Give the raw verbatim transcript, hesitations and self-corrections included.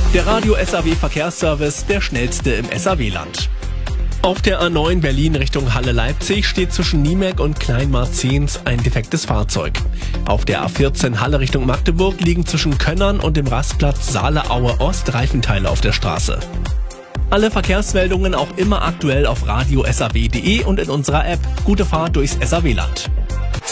Der Radio S A W Verkehrsservice, der schnellste im S A W-Land. Auf der A neun Berlin Richtung Halle-Leipzig steht zwischen Niemek und Kleinmarzens ein defektes Fahrzeug. Auf der A vierzehn Halle Richtung Magdeburg liegen zwischen Könnern und dem Rastplatz Saale-Aue Ost Reifenteile auf der Straße. Alle Verkehrsmeldungen auch immer aktuell auf radio punkt s a w punkt d e und in unserer App. Gute Fahrt durchs S A W-Land.